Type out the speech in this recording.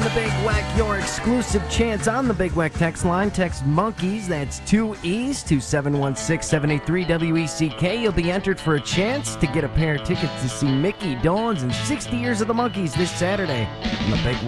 the Big Weck, your exclusive chance on the Big Weck text line. Text Monkeys, that's 2 E's, to 716-783-WECK. You'll be entered for a chance to get a pair of tickets to see Mickey Dolenz and 60 Years of the Monkees this Saturday on the Big